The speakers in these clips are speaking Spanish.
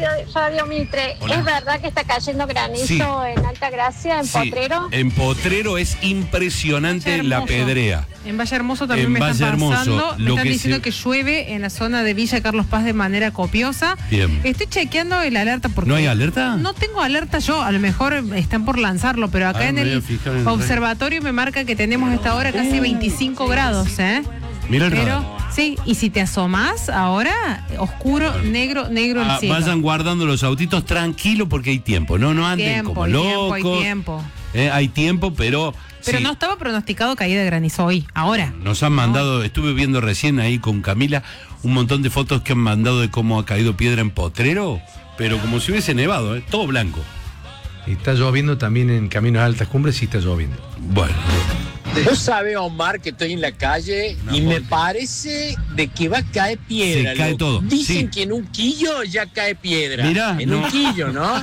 Radio Mitre. Hola. ¿Es verdad que está cayendo granizo Sí. en Altagracia, en Potrero? En Potrero es impresionante Valle la Hermoso. pedrea. En Valle Hermoso también En me Valle están Hermoso, pasando. Me lo están que diciendo se- que llueve en la zona de Villa Carlos Paz de manera copiosa. Bien. Estoy chequeando el alerta porque... ¿No hay alerta? No tengo alerta yo, a lo mejor están por lanzarlo, pero acá en me voy a el fijar en el observatorio me marca que tenemos a esta hora casi 25 grados, ¿eh? Mira el Pero, radar. sí, y si te asomás ahora, oscuro, negro el cielo. Vayan guardando los autitos tranquilos porque hay tiempo. No anden como locos. Hay tiempo. Hay tiempo, pero Pero sí, no estaba pronosticado caída de granizo hoy, ahora. nos han mandado, estuve viendo recién ahí con Camila un montón de fotos que han mandado de cómo ha caído piedra en Potrero, pero como si hubiese nevado, todo blanco. Y está lloviendo también en Caminos a Altas Cumbres, sí está lloviendo. Bueno, Vos sabés, Omar, que estoy en la calle y me parece de que va a caer piedra. Se cae loco. todo, Dicen sí. que en un quillo ya cae piedra. Mirá, en no. un quillo, ¿no?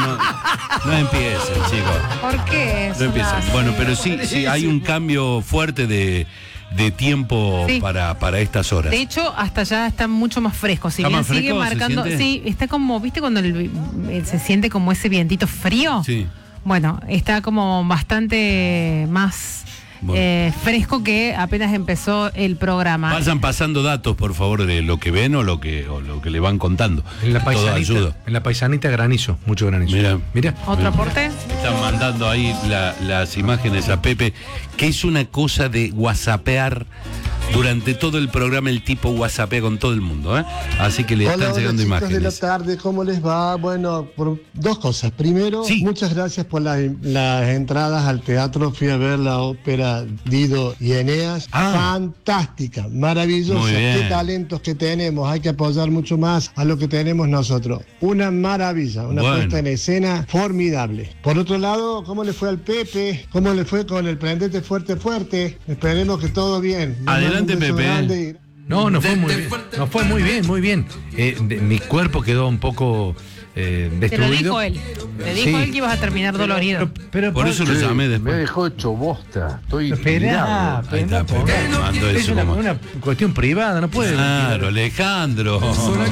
no empiecen, chicos. ¿Por qué? No empiecen. Bueno, pero sí hay un cambio fuerte de tiempo Sí. para estas horas. De hecho, hasta ya está mucho más fresco. Si ¿Está bien más sigue fresco? ¿Se marcando. siente? Sí, está como, ¿viste cuando se siente como ese vientito frío? Sí. Bueno, está como bastante más Bueno. fresco que apenas empezó el programa. Vayan pasando datos, por favor, de lo que ven o lo que le van contando. En la Todo ayuda. paisanita granizo, mucho granizo. Mira. ¿Otro aporte? Están mandando ahí las imágenes a Pepe, que es una cosa de whatsappear. Durante todo el programa el tipo whatsappea con todo el mundo, ¿eh? Así que le están llegando chicos imágenes. de la tarde, ¿cómo les va? Bueno, por dos cosas. Primero, muchas gracias por las entradas al teatro. Fui a ver la ópera Dido y Eneas. Fantástica, maravillosa. Muy bien. Qué talentos que tenemos. Hay que apoyar mucho más a lo que tenemos nosotros. Una maravilla, una Bueno. puesta en escena formidable. Por otro lado, ¿cómo le fue al Pepe? ¿Cómo le fue con el Prendete Fuerte Fuerte? Esperemos que todo bien. Les mando Adelante, un beso Pepe. grande y- No, no fue muy bien. No fue muy bien, muy bien. Mi cuerpo quedó un poco Te lo destruido. dijo él. Te dijo Sí. él que ibas a terminar dolorido. Pero Por eso lo llamé después. Me dejó hecho bosta. Estoy Esperá, Ahí está, Pepe. Mandó es eso una, como- una cuestión privada, no puede. Claro, Alejandro.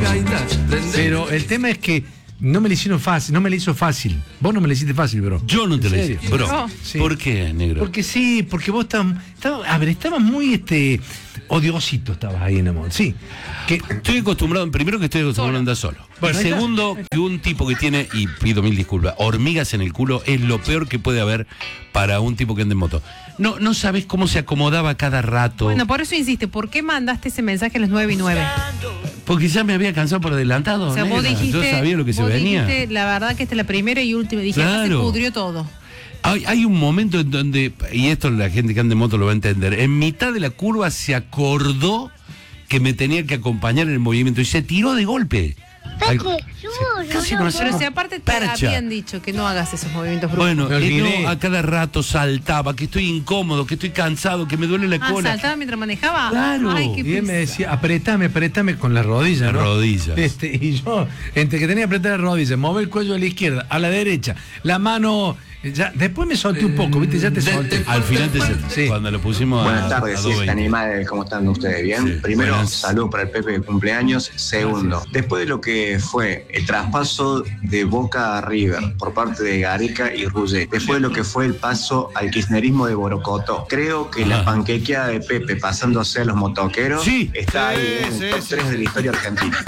Pero el tema es que no me lo hicieron fácil, no me lo hizo fácil. Vos no me lo hiciste fácil, bro. Yo no te lo ¿En hice, serio? bro. No. Sí. ¿Por qué, negro? Porque sí, porque vos estabas muy odiosito estabas ahí en amor. Sí. Estoy acostumbrado, primero que estoy acostumbrado a andar solo. Bueno, Y ahí está. segundo, que un tipo que tiene, y pido mil disculpas, hormigas en el culo es lo peor que puede haber para un tipo que anda en moto. No sabes cómo se acomodaba cada rato. Bueno, por eso insiste, ¿por qué mandaste ese mensaje a las 9:09? Porque ya me había cansado por adelantado. O sea, vos negra. dijiste, Yo sabía lo que se vos venía. dijiste, la verdad que esta es la primera y última. Dije, acá se Claro. pudrió todo. Hay un momento en donde, y esto la gente que anda en moto lo va a entender, en mitad de la curva se acordó que me tenía que acompañar en el movimiento y se tiró de golpe. Ay, casi no Pero hacemos si aparte te percha. habían dicho que no hagas esos movimientos bruscos. Bueno, Me olvidé. no, a cada rato saltaba, que estoy incómodo, que estoy cansado, que me duele la cola. ¿Saltaba mientras manejaba? Claro. Ay, qué Y él me pesado. decía, apretame con las rodillas, ¿no? Rodillas. Y yo, entre que tenía que apretar las rodillas, mover el cuello a la izquierda, a la derecha, la mano. Ya, después me solté un poco, ¿viste? Ya te solté. Al final Sí. cuando lo pusimos Buenas a tardes, 220. animales, ¿cómo están ustedes? ¿Bien? Sí, Primero, buenas. salud para el Pepe de cumpleaños. Segundo, después de lo que fue el traspaso de Boca a River por parte de Gareca y Rugget, después de lo que fue el paso al kirchnerismo de Borocotó, creo que la panquequeada de Pepe pasándose a los motoqueros está ahí en el top 3 de la historia argentina.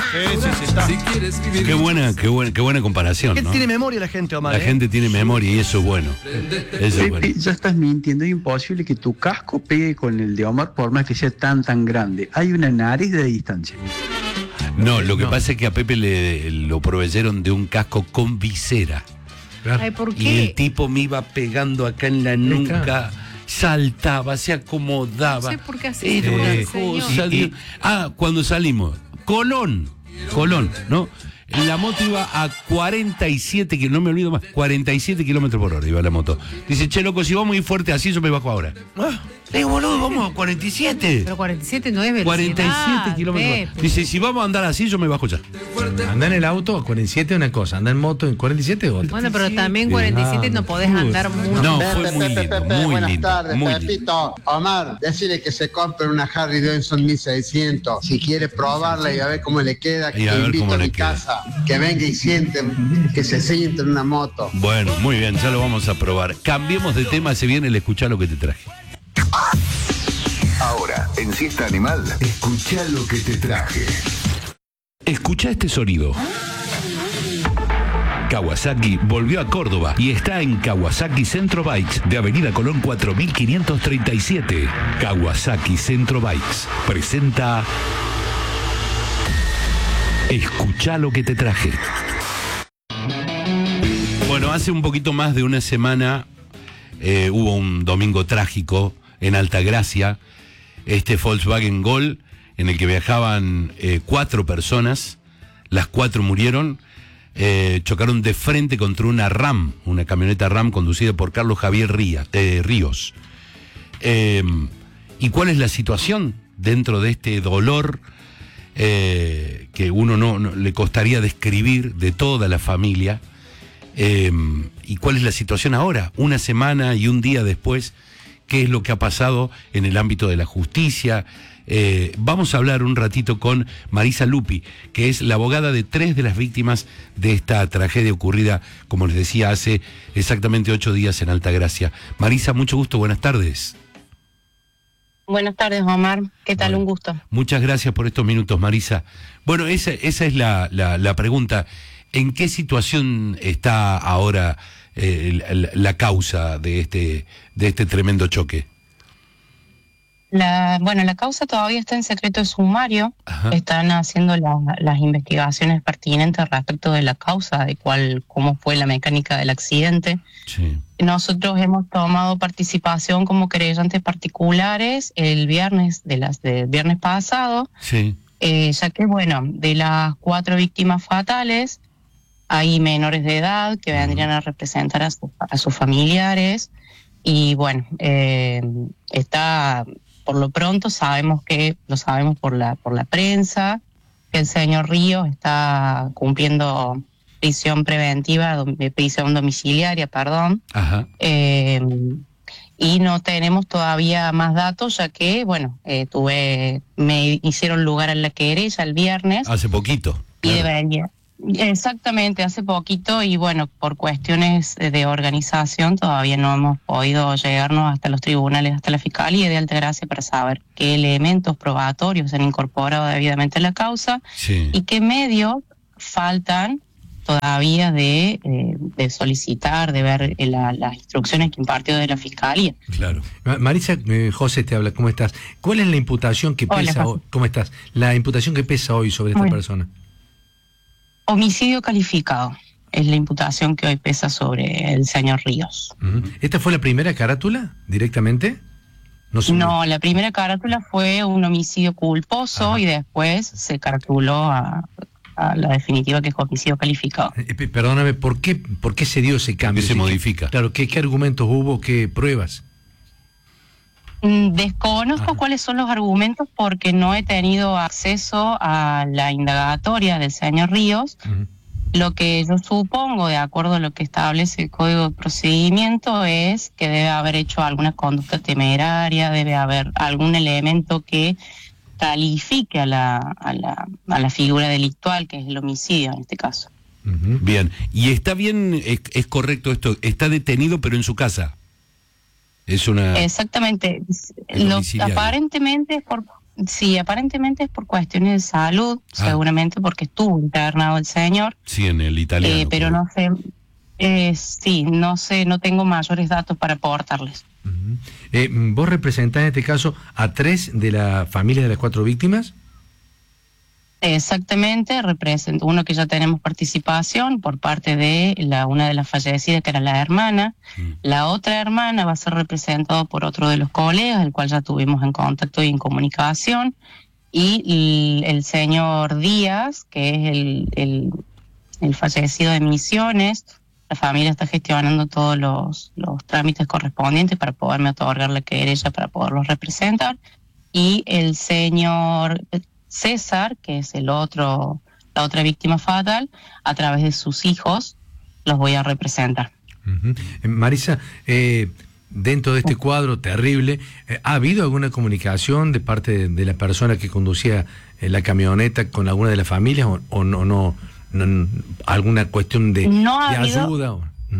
Qué buena comparación, ¿no? Tiene memoria la gente, Omar. La gente tiene memoria y eso es bueno. Eso es bueno. Pepe, ya estás mintiendo, es imposible que tu casco pegue con el de Omar por más que sea tan grande. Hay una nariz de distancia. No, lo que pasa es que a Pepe lo proveyeron de un casco con visera. Ay, ¿por Y qué? el tipo me iba pegando acá en la nuca, saltaba, se acomodaba. No sé por qué hace Era eso, una señor. cosa, Dios. Cuando salimos, Colón, ¿no? La moto iba a 47, que no me olvido más, 47 kilómetros por hora iba la moto. Dice, che, loco, si vamos muy fuerte así, yo me bajo ahora. Le digo, boludo, vamos a 47. Pero 47 no es velocidad. 47 kilómetros. Pepe. Dice, si vamos a andar así, yo me bajo ya. Anda en el auto a 47 es una cosa, anda en moto en 47 es otra. Bueno, pero también 47 no podés andar mucho. No, fue muy lindo, muy buenas lindo. tardes, Muy Pepito. lindo. Omar, decirle que se compre una Harley Davidson 1600. Si quiere probarla y a ver cómo le queda, Y a que ver invito cómo a le mi queda. casa, que venga y que se siente en una moto. Bueno, muy bien, ya lo vamos a probar. Cambiemos de tema, se viene el escuchar lo que te traje. Ahora, en Siesta Animal, escuchá lo que te traje. Escucha este sonido. Kawasaki volvió a Córdoba y está en Kawasaki Centro Bikes de Avenida Colón 4537. Kawasaki Centro Bikes presenta Escuchá lo que te traje. Bueno, hace un poquito más de una semana hubo un domingo trágico en Altagracia. Este Volkswagen Gol en el que viajaban 4 personas, las 4 murieron. Chocaron de frente contra una RAM, una camioneta RAM conducida por Carlos Javier Ríos. ¿Y cuál es la situación dentro de este dolor que uno no le costaría describir de toda la familia? ¿Y cuál es la situación ahora? Una semana y un día después, ¿qué es lo que ha pasado en el ámbito de la justicia? Vamos a hablar un ratito con Marisa Lupi, que es la abogada de 3 de las víctimas de esta tragedia ocurrida, como les decía, hace exactamente 8 días en Altagracia. Marisa, mucho gusto, buenas tardes. Buenas tardes, Omar. ¿Qué tal? Bueno, un gusto. Muchas gracias por estos minutos, Marisa. Bueno, esa es la pregunta. ¿En qué situación está ahora la causa de este tremendo choque? La causa todavía está en secreto de sumario. Ajá. Están haciendo las investigaciones pertinentes respecto de la causa, de cómo fue la mecánica del accidente. Sí. Nosotros hemos tomado participación como querellantes particulares el viernes del viernes pasado. Sí. Ya que, de las 4 víctimas fatales, hay menores de edad que vendrían a representar a sus familiares. Y está... Por lo pronto lo sabemos por la prensa, que el señor Ríos está cumpliendo prisión domiciliaria, perdón. Ajá. Y no tenemos todavía más datos, ya que, me hicieron lugar a la querella el viernes. Hace poquito. Y debería. Exactamente, hace poquito y por cuestiones de organización todavía no hemos podido llegarnos hasta los tribunales, hasta la Fiscalía de Altagracia para saber qué elementos probatorios se han incorporado debidamente a la causa. Sí. Y qué medios faltan todavía de solicitar, de ver las instrucciones que impartió de la Fiscalía. Claro. Marisa, José te habla, ¿cómo estás? ¿Cuál es la imputación que pesa hoy? ¿Cómo estás? La imputación que pesa hoy sobre esta persona. Homicidio calificado es la imputación que hoy pesa sobre el señor Ríos. ¿Esta fue la primera carátula directamente? No, la primera carátula fue un homicidio culposo. Ajá. Y después se caratuló a la definitiva, que es homicidio calificado. Perdóname, ¿por qué se dio ese cambio? ¿Qué se modifica? Claro, ¿qué argumentos hubo? ¿Qué pruebas? Desconozco cuáles son los argumentos porque no he tenido acceso a la indagatoria del señor Ríos. Lo que yo supongo, de acuerdo a lo que establece el Código de Procedimiento, es que debe haber hecho alguna conducta temeraria, debe haber algún elemento que califique a la figura delictual, que es el homicidio en este caso. Bien, y está bien, es correcto esto, está detenido pero en su casa. Exactamente. Aparentemente es por cuestiones de salud, seguramente porque estuvo internado el señor. Sí, en el italiano. Pero no sé, no tengo mayores datos para aportarles. ¿Vos representás en este caso a 3 de la familia de las 4 víctimas? Exactamente, represento uno que ya tenemos participación por parte de una de las fallecidas, que era la hermana. La otra hermana va a ser representada por otro de los colegas, el cual ya tuvimos en contacto y en comunicación. Y el señor Díaz, que es el fallecido de Misiones. La familia está gestionando todos los trámites correspondientes para poderme otorgar la querella, para poderlos representar. Y el señor César, que es la la otra víctima fatal, a través de sus hijos, los voy a representar. Marisa, dentro de este cuadro terrible, ¿ha habido alguna comunicación de parte de la persona que conducía la camioneta con alguna de las familias o no, alguna cuestión de ayuda?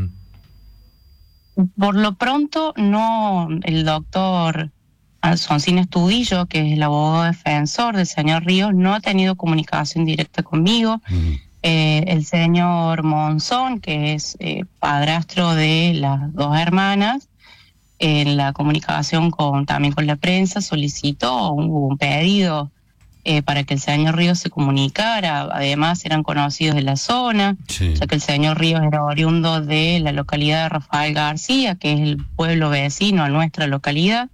Por lo pronto, no. El doctor Alfonsín Estudillo, que es el abogado defensor del señor Ríos, no ha tenido comunicación directa conmigo. El señor Monzón, que es padrastro de las dos hermanas, en la comunicación también con la prensa, solicitó un pedido para que el señor Ríos se comunicara. Además, eran conocidos de la zona, ya que el señor Ríos era oriundo de la localidad de Rafael García, que es el pueblo vecino a nuestra localidad,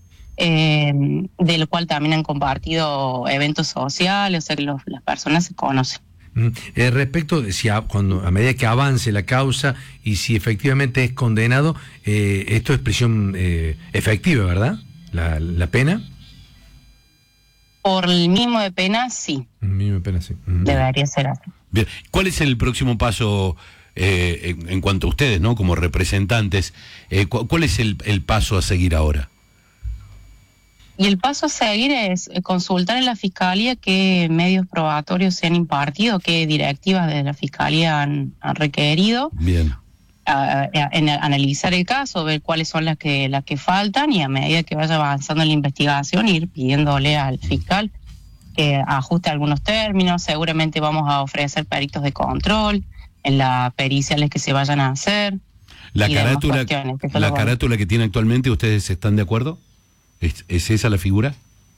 del cual también han compartido eventos sociales, o sea que las personas se conocen. Respecto de si a medida que avance la causa y si efectivamente es condenado, esto es prisión efectiva, ¿verdad? La pena. Por el mínimo de pena, sí. Mínimo de pena, sí. Debería ser así. Bien. ¿Cuál es el próximo paso en cuanto a ustedes, ¿no? Como representantes? ¿Cuál es el paso a seguir ahora? Y el paso a seguir es consultar en la Fiscalía qué medios probatorios se han impartido, qué directivas de la Fiscalía han requerido. Bien. Analizar el caso, ver cuáles son las que faltan y a medida que vaya avanzando la investigación ir pidiéndole al fiscal que ajuste algunos términos. Seguramente vamos a ofrecer peritos de control en las periciales que se vayan a hacer. La carátula que tiene actualmente, ¿ustedes están de acuerdo? ¿Es esa la figura?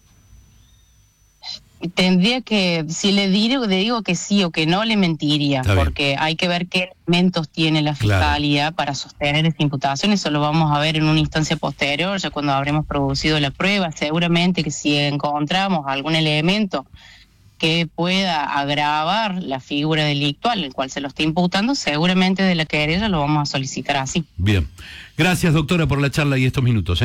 Tendría que, si le digo que sí o que no, le mentiría, porque hay que ver qué elementos tiene la Fiscalía para sostener esta imputación. Eso lo vamos a ver en una instancia posterior, ya cuando habremos producido la prueba. Seguramente que si encontramos algún elemento que pueda agravar la figura delictual, el cual se lo está imputando, seguramente de la querella lo vamos a solicitar así. Bien. Gracias, doctora, por la charla y estos minutos,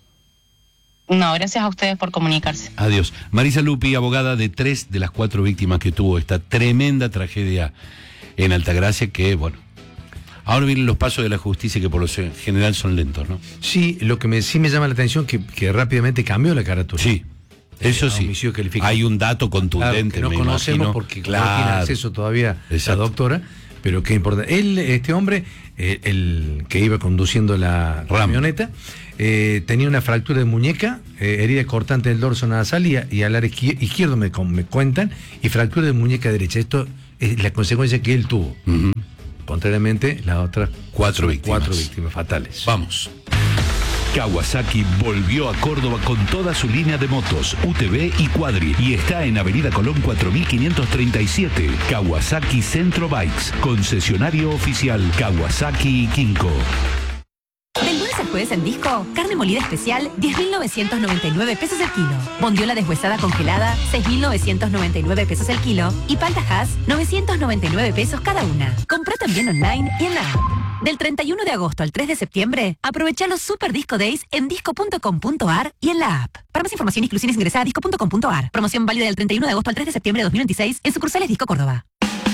No, gracias a ustedes por comunicarse. Adiós. Marisa Lupi, abogada de 3 de las 4 víctimas que tuvo esta tremenda tragedia en Altagracia, que, bueno, ahora vienen los pasos de la justicia que por lo general son lentos, ¿no? Sí, lo que sí me llama la atención que rápidamente cambió la carátula. Sí, eso sí. Hay un dato contundente, claro, que no conocemos porque no tiene acceso todavía la doctora, pero qué importante. Este hombre, el que iba conduciendo la camioneta, tenía una fractura de muñeca, herida cortante del dorso nasal y al área izquierdo me cuentan, y fractura de muñeca derecha. Esto es la consecuencia que él tuvo. Contrariamente, las otras 4 víctimas fatales. Vamos. Kawasaki volvió a Córdoba con toda su línea de motos, UTV y Quadri, y está en Avenida Colón 4537. Kawasaki Centro Bikes, concesionario oficial Kawasaki y Kinko. Del lunes al jueves en Disco, carne molida especial, 10.999 pesos el kilo. Bondiola deshuesada congelada, 6.999 pesos el kilo. Y palta Hass, 999 pesos cada una. Comprá también online y en la app. Del 31 de agosto al 3 de septiembre, aprovecha los Super Disco Days en disco.com.ar y en la app. Para más información e inclusiones ingresa a disco.com.ar. Promoción válida del 31 de agosto al 3 de septiembre de 2026 en sucursales Disco Córdoba.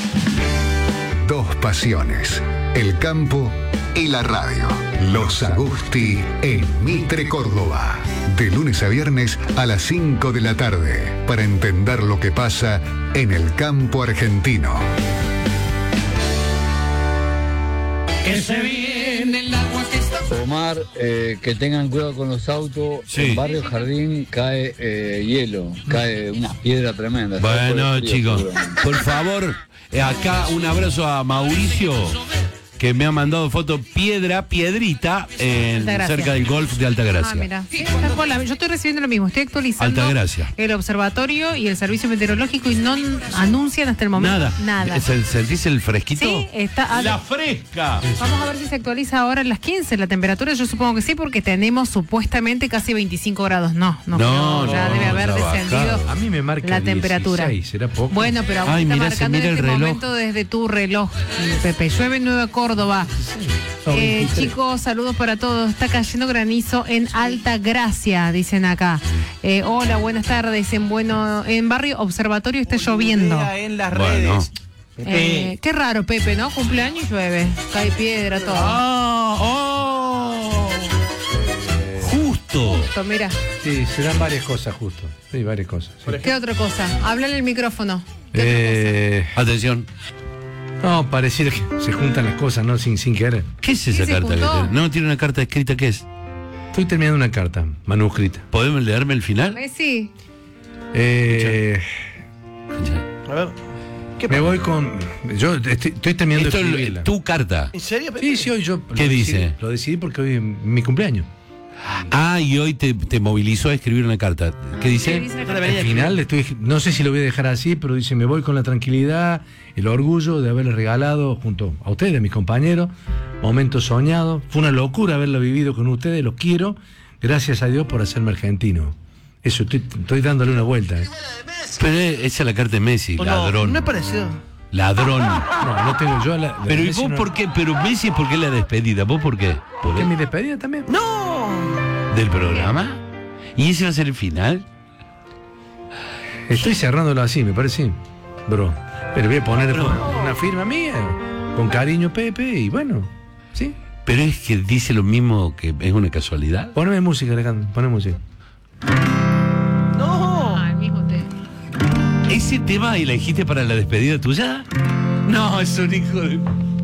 Dos pasiones, el campo y la radio. Los Agusti en Mitre, Córdoba. De lunes a viernes a las 5 de la tarde. Para entender lo que pasa en el campo argentino. Que se viene el agua que está... Omar, que tengan cuidado con los autos. Sí. En Barrio Jardín cae hielo, cae una piedra tremenda. Bueno, chicos, por favor, acá un abrazo a Mauricio, que me ha mandado foto piedrita cerca del golf de Altagracia. Mira. Sí, yo estoy recibiendo lo mismo, estoy actualizando Altagracia. el observatorio y el servicio meteorológico y no anuncian hasta el momento nada. ¿Sentís el fresquito? Sí, está. ¡La fresca! Vamos a ver si se actualiza ahora en las 15 la temperatura. Yo supongo que sí, porque tenemos supuestamente casi 25 grados. No, ya debe haber descendido a mí me marca la temperatura. 16, ¿será poco? Bueno, pero ahora está marcando en este momento desde tu reloj, Pepe. Llueve en Nueva Córdoba. Córdoba. Chicos, saludos para todos. Está cayendo granizo en Alta Gracia, dicen acá. Hola, buenas tardes. En Barrio Observatorio está lloviendo. En las redes. Qué raro, Pepe, ¿no? Cumpleaños y llueve. Cae piedra, todo. Justo, mira. Sí, serán varias cosas justo. Sí, varias cosas. Sí. ¿Qué otra cosa? Háblale el micrófono. Atención. No, pareciera que se juntan las cosas, ¿no? Sin querer. ¿Qué es esa carta? No, tiene una carta escrita, ¿qué es? Estoy terminando una carta manuscrita. ¿Podemos leerme el final? Messi. A ver. Me voy con... Yo estoy terminando de escribirla. ¿Tu carta? ¿En serio, Pepe? Sí, hoy yo... ¿Qué dice? Lo decidí porque hoy es mi cumpleaños. Y hoy te movilizó a escribir una carta. ¿Qué dice? Al final no sé si lo voy a dejar así, pero dice: me voy con la tranquilidad, el orgullo de haberle regalado junto a ustedes, a mis compañeros, momentos soñados. Fue una locura haberlo vivido con ustedes, los quiero. Gracias a Dios por hacerme argentino. Eso, estoy dándole una vuelta. Pero esa es la carta de Messi, ladrón. No es parecido. Ladrón. No tengo yo pero ¿y vos por qué? Pero Messi, ¿por qué la despedida? ¿Vos por qué? ¿Por qué mi despedida también? ¡No! ¿Del programa? ¿Y ese va a ser el final? Estoy cerrándolo así, me parece, bro. Pero voy a poner una firma mía, con cariño, Pepe, y bueno, ¿sí? Pero es que dice lo mismo, que es una casualidad. Poneme música, Alejandro, poneme música. ¡No! El mismo tema. ¿Ese tema elegiste para la despedida tuya? No, es un hijo de...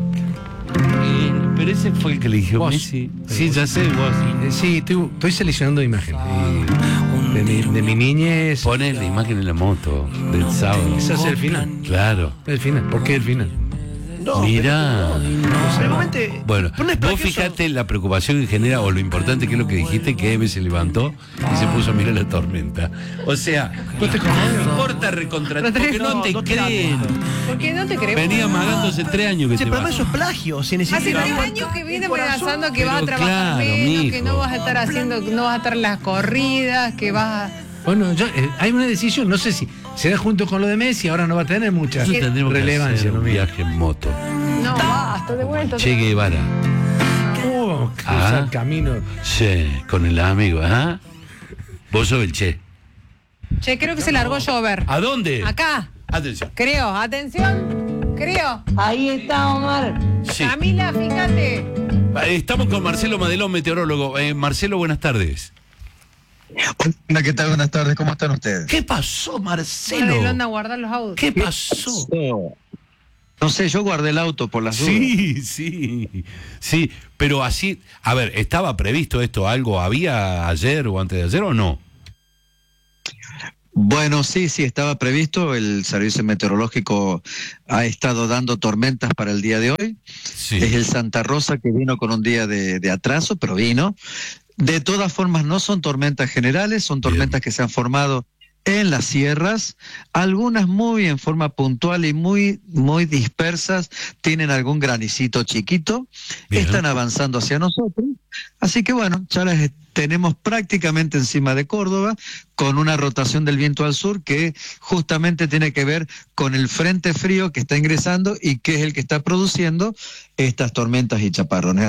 pero ese fue el que eligió Messi. Sí, ya sé, vos. Sí, estoy seleccionando imágenes. De mi niñez. Pones la imagen en la moto del sábado. Ese es el final. Claro. El final. ¿Por qué el final? No, mira. Bueno, vos fíjate la preocupación que genera, o lo importante que es lo que dijiste, que Eve se levantó y se puso a mirar la tormenta. O sea, no te importa porque no te creen. Porque no te creen. Venía amagándose 3 años que sí, te pero vas. eso es plagio. Si hace 3 años que viene amenazando que vas a trabajar menos, que no vas a estar no vas a estar en las corridas, que vas a... Bueno, hay una decisión, no sé si se da junto con lo de Messi, ahora no va a tener mucha relevancia. Un viaje en moto. No, basta, de vuelta. Che Guevara. Cruzar el camino. Sí, con el amigo, ¿ah? Vos sos el Che. Che, creo que se largó a llover. ¿A dónde? Acá. Atención. Creo, atención. Creo. Ahí está, Omar. Sí. Camila, fíjate. Estamos con Marcelo Madelón, meteorólogo. Marcelo, buenas tardes. Hola, ¿qué tal? Buenas tardes, ¿cómo están ustedes? ¿Qué pasó, Marcelo? Madelón a guardar los autos. ¿Qué pasó? No sé, yo guardé el auto por las dudas. Sí, pero así, a ver, ¿estaba previsto esto? ¿Algo había ayer o antes de ayer o no? Bueno, sí, estaba previsto. El servicio meteorológico ha estado dando tormentas para el día de hoy. Sí. Es el Santa Rosa que vino con un día de atraso, pero vino. De todas formas, no son tormentas generales, son tormentas que se han formado en las sierras, algunas muy en forma puntual y muy dispersas, tienen algún granicito chiquito, están avanzando hacia nosotros, así que bueno, ya las tenemos prácticamente encima de Córdoba, con una rotación del viento al sur que justamente tiene que ver con el frente frío que está ingresando y que es el que está produciendo estas tormentas y chaparrones.